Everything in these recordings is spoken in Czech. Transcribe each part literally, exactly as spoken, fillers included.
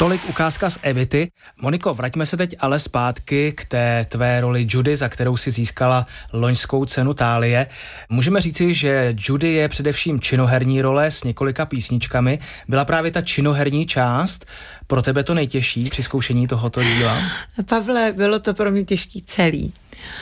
Tolik ukázka z Evity. Moniko, vraťme se teď ale zpátky k té tvé roli Judy, za kterou si získala loňskou cenu Thálie. Můžeme říci, že Judy je především činoherní role s několika písničkami. Byla právě ta činoherní část pro tebe to nejtěžší při zkoušení tohoto díla? Pavle, bylo to pro mě těžký celý.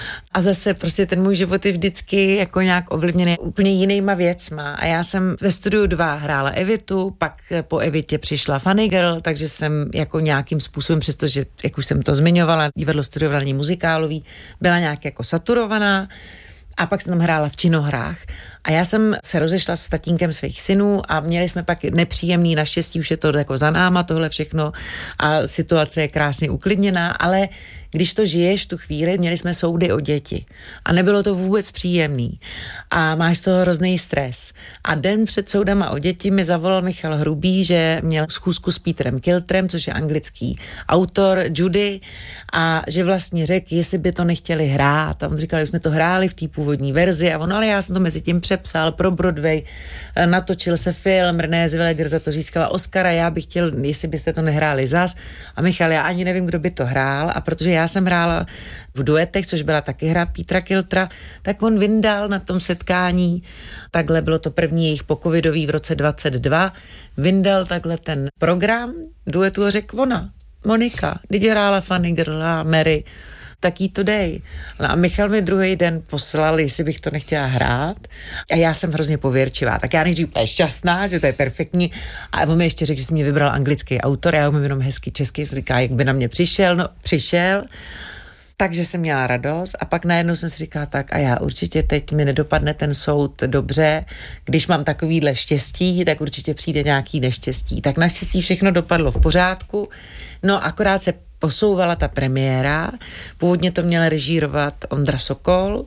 A zase prostě ten můj život je vždycky jako nějak ovlivněný úplně jinýma věcma. A já jsem ve studiu dva hrála Evitu, pak po Evitě přišla Funny Girl, takže jsem jako nějakým způsobem, přestože, jak už jsem to zmiňovala, divadlo studovala muzikálový, byla nějak jako saturovaná. A pak jsem tam hrála v činohrách. A já jsem se rozešla s tatínkem svých synů a měli jsme pak nepříjemný, naštěstí už je to jako za náma tohle všechno a situace je krásně uklidněná, ale když to žiješ tu chvíli, měli jsme soudy o děti a nebylo to vůbec příjemný a máš z toho hrozný stres. A den před soudama o děti mi zavolal Michal Hrubý, že měl schůzku s Peterem Kiltrem, což je anglický autor Judy, a že vlastně řekl, jestli by to nechtěli hrát. A on říkal, že jsme to hráli v té původní verzi a on, ale já jsem to mezi tím přepsal pro Broadway, natočil se film, René Zellweger za to získala Oscara, já bych chtěl, jestli byste to nehráli zas. A Michal, já ani nevím, kdo by to hrál, a protože já jsem hrála v duetech, což byla taky hra Petra Kiltra, tak on vyndal na tom setkání, takhle bylo to první jejich pocovidový v roce dvacet dva, vyndal takhle ten program duetu a řekl ona, Monika, když hrála Funny Girl a Mary, tak jí to dej. No a Michal mi druhý den poslal, jestli bych to nechtěla hrát. A já jsem hrozně pověrčivá. Tak já nejdřív úplně šťastná, že to je perfektní. A on mi ještě řekl, že jsi mě vybral anglický autor. Já umím jenom hezky česky. Říká, jak by na mě přišel. No, přišel. Takže jsem měla radost a pak najednou jsem si říkala tak a já určitě teď mi nedopadne ten soud dobře. Když mám takovýhle štěstí, tak určitě přijde nějaký neštěstí. Tak naštěstí všechno dopadlo v pořádku. No akorát se posouvala ta premiéra. Původně to měl režírovat Ondra Sokol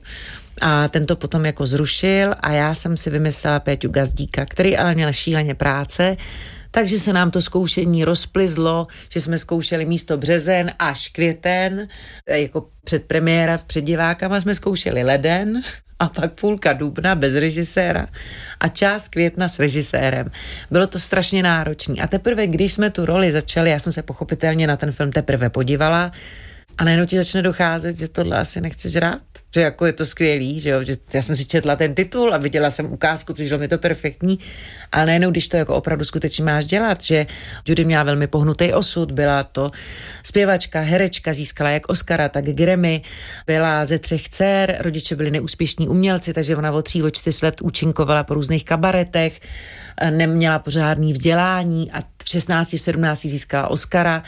a ten to potom jako zrušil a já jsem si vymyslela Péťu Gazdíka, který ale měl šíleně práce, takže se nám to zkoušení rozplizlo, že jsme zkoušeli místo březen až květen, jako předpremiéra před divákama jsme zkoušeli leden a pak půlka dubna bez režiséra a část května s režisérem. Bylo to strašně náročné. A teprve, když jsme tu roli začali, já jsem se pochopitelně na ten film teprve podívala a najednou ti začne docházet, že tohle asi nechceš hrát. Že jako je to skvělý, že jo, že já jsem si četla ten titul a viděla jsem ukázku, přišlo mi to perfektní, ale najednou, když to jako opravdu skutečně máš dělat, že Judy měla velmi pohnutý osud, byla to zpěvačka, herečka, získala jak Oscara, tak Grammy, byla ze třech dcer, rodiče byli neúspěšní umělci, takže ona od tří, od čtyř let účinkovala po různých kabaretech, neměla pořádný vzdělání a v šestnácti, v sedmnácti získala Oscara.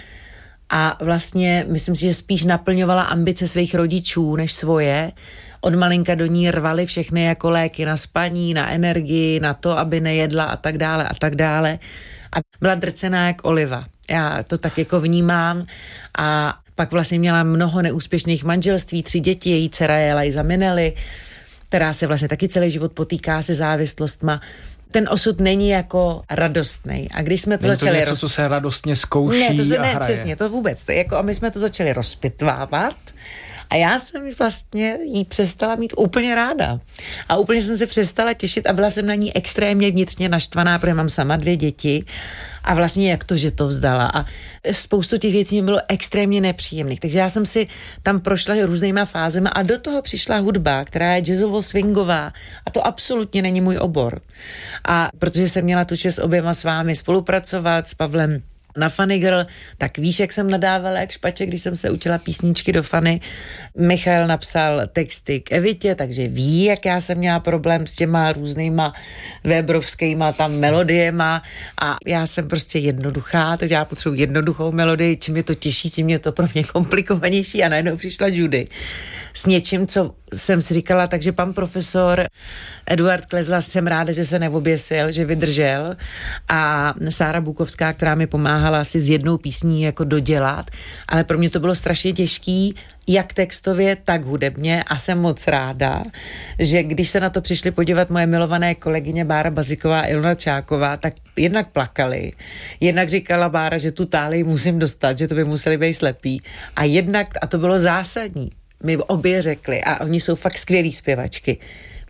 A vlastně myslím si, že spíš naplňovala ambice svých rodičů než svoje. Od malinka do ní rvali všechny jako léky na spaní, na energii, na to, aby nejedla a tak dále a tak dále. A byla drcená jak oliva. Já to tak jako vnímám. A pak vlastně měla mnoho neúspěšných manželství, tři děti, její dcera je Liza Minnelli, která se vlastně taky celý život potýká se závislostma. Ten osud není jako radostný. A když jsme to není začali... to něco, roz... co se radostně zkouší ne, to se, a ne, hraje. Přesně, to vůbec. To jako, a my jsme to začali rozpitvávat a já jsem vlastně jí přestala mít úplně ráda. A úplně jsem se přestala těšit a byla jsem na ní extrémně vnitřně naštvaná, protože mám sama dvě děti a vlastně jak to, že to vzdala. A spoustu těch věcí mi bylo extrémně nepříjemných. Takže já jsem si tam prošla různýma fázema a do toho přišla hudba, která je jazzovo-swingová a to absolutně není můj obor. A protože jsem měla tu čest oběma s vámi spolupracovat, s Pavlem na Funny Girl, tak víš, jak jsem nadávala jak špaček, když jsem se učila písničky do Funny. Michal napsal texty k Evitě, takže ví, jak já jsem měla problém s těma různýma webrovskýma tam melodiema a já jsem prostě jednoduchá, takže já potřebuji jednoduchou melodii, čím je to těžší, tím je to pro mě komplikovanější a najednou přišla Judy s něčím, co jsem si říkala, takže pan profesor Eduard Klezla, jsem ráda, že se neoběsil, že vydržel a Sára Bukovská, která mi pomáhala si s jednou písní jako dodělat, ale pro mě to bylo strašně těžký, jak textově, tak hudebně a jsem moc ráda, že když se na to přišli podívat moje milované kolegyně Bára Baziková a Ilona Čáková, tak jednak plakali, jednak říkala Bára, že tu Thálii musím dostat, že to by museli být slepí a jednak, a to bylo zásadní, mi obě řekli, a oni jsou fakt skvělý zpěvačky,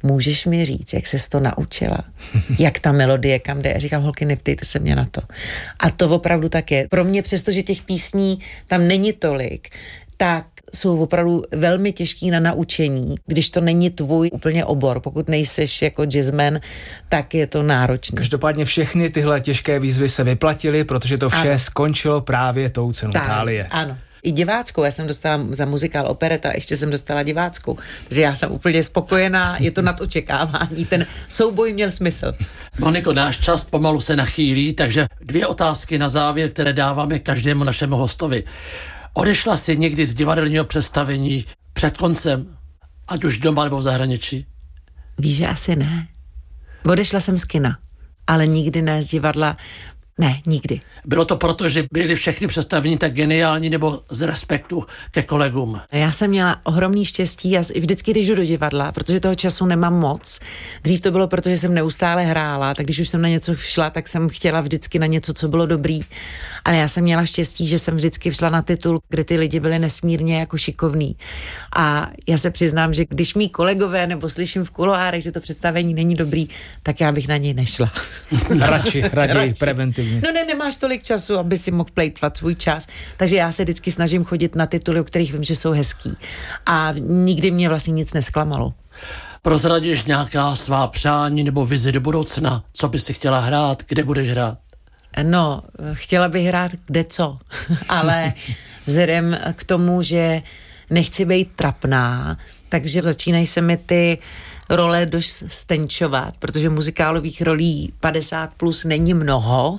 můžeš mi říct, jak ses to naučila? Jak ta melodie kam jde? Já říkám, holky, neptejte se mě na to. A to opravdu tak je. Pro mě, přestože těch písní tam není tolik, tak jsou opravdu velmi těžký na naučení, když to není tvůj úplně obor. Pokud nejseš jako jazzman, tak je to náročné. Každopádně všechny tyhle těžké výzvy se vyplatily, protože to vše ano. skončilo právě tou cenou Thálie. Ano. I diváckou, já jsem dostala za muzikál Opereta, ještě jsem dostala diváckou, takže já jsem úplně spokojená, je to nad očekávání, ten souboj měl smysl. Moniko, náš čas pomalu se nachýlí, takže dvě otázky na závěr, které dáváme každému našemu hostovi. Odešla jsi někdy z divadelního představení před koncem, ať už doma nebo v zahraničí? Víš, že asi ne. Odešla jsem z kina, ale nikdy ne z divadla. Ne, nikdy. Bylo to proto, že byly všechny představení tak geniální, nebo z respektu ke kolegům? Já jsem měla ohromný štěstí, já vždycky, když jdu do divadla, protože toho času nemám moc. Dřív to bylo, protože jsem neustále hrála, tak když už jsem na něco šla, tak jsem chtěla vždycky na něco, co bylo dobrý. Ale já jsem měla štěstí, že jsem vždycky šla na titul, kde ty lidi byli nesmírně jako šikovní. A já se přiznám, že když mý kolegové nebo slyším v kuloárech, že to představení není dobrý, tak já bych na něj nešla. Radši, raději, preventivně. No ne, nemáš tolik času, aby si mohl plejtvat svůj čas, takže já se vždycky snažím chodit na tituly, o kterých vím, že jsou hezký. A nikdy mě vlastně nic nesklamalo. Prozradíš nějaká svá přání nebo vizi do budoucna? Co bys si chtěla hrát? Kde budeš hrát? No, chtěla bych hrát kde co, ale vzhledem k tomu, že nechci být trapná, takže začínají se mi ty role dost stenčovat, protože muzikálových rolí padesát plus není mnoho,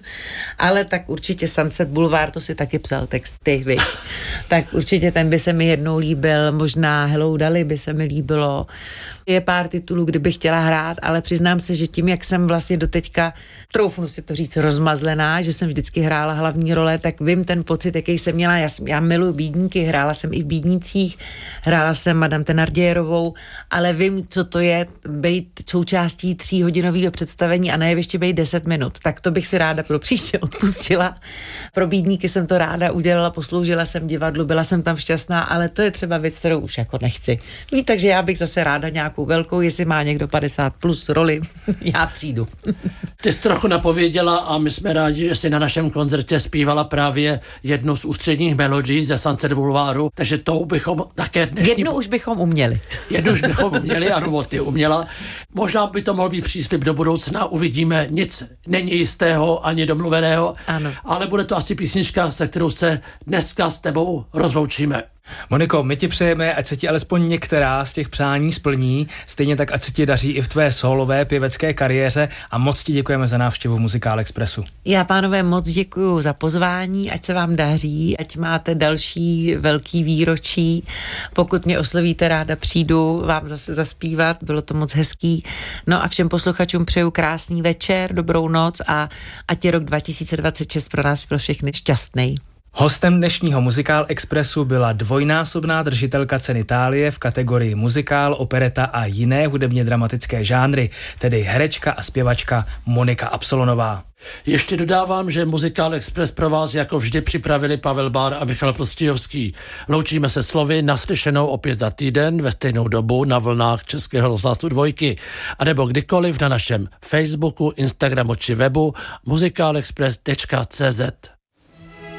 ale tak určitě Sunset Boulevard, to si taky psal texty, viď? Tak určitě ten by se mi jednou líbil, možná Hello Dolly by se mi líbilo. Je pár titulů, kde bych chtěla hrát, ale přiznám se, že tím, jak jsem vlastně doteďka, troufnu si to říct, rozmazlená, že jsem vždycky hrála hlavní role, tak vím ten pocit, jaký jsem měla. Já, jsem, já miluji bídníky, hrála jsem i v Bídnících, hrála jsem Madame Thénardierovou, ale vím, co to je být součástí tříhodinového představení a ne ještě být deset minut. Tak to bych si ráda pro příště odpustila. Pro Bídníky jsem to ráda udělala, posloužila jsem divadlu, byla jsem tam šťastná, ale to je třeba věc, kterou už jako nechci. Víš, takže já bych zase ráda nějakou velkou, jestli má někdo padesát plus roli, já přijdu. Ty jsi trochu napověděla a my jsme rádi, že jsi na našem koncertě zpívala právě jednu z ústředních melodií ze Sunset Boulevardu, takže to bychom také dnešní... Jednu už bychom uměli. Jednu už bychom uměli, ano, ty uměla. Možná by to mohl být příslib do budoucna, uvidíme, nic není jistého ani domluveného, ano. Ale bude to asi písnička, se kterou se dneska s tebou rozloučíme. Moniko, my ti přejeme, ať se ti alespoň některá z těch přání splní, stejně tak, ať se ti daří i v tvé solové pěvecké kariéře a moc ti děkujeme za návštěvu Muzikál Expressu. Já, pánové, moc děkuju za pozvání, ať se vám daří, ať máte další velký výročí. Pokud mě oslovíte, ráda přijdu vám zase zaspívat, bylo to moc hezký. No a všem posluchačům přeju krásný večer, dobrou noc a ať je rok dva tisíce dvacet šest pro nás pro všechny šťastný. Hostem dnešního Muzikál Expressu byla dvojnásobná držitelka ceny Thálie v kategorii muzikál, opereta a jiné hudebně dramatické žánry, tedy herečka a zpěvačka Monika Absolonová. Ještě dodávám, že Muzikál Express pro vás jako vždy připravili Pavel Bár a Michal Prostějovský. Loučíme se slovy naslyšenou opět za týden ve stejnou dobu na vlnách Českého rozhlasu Dvojky, anebo kdykoliv na našem Facebooku, Instagramu či webu muzikálexpress tečka cé zet.